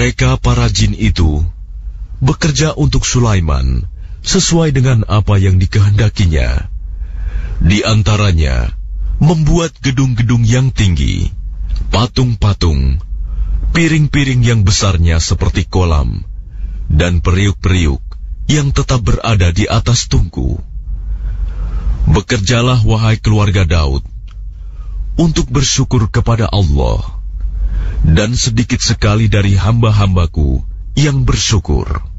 Mereka para jin itu bekerja untuk Sulaiman sesuai dengan apa yang dikehendakinya. Di antaranya membuat gedung-gedung yang tinggi, patung-patung, piring-piring yang besarnya seperti kolam, dan periuk-periuk yang tetap berada di atas tungku. Bekerjalah wahai keluarga Daud untuk bersyukur kepada Allah, dan sedikit sekali dari hamba-hambaku yang bersyukur.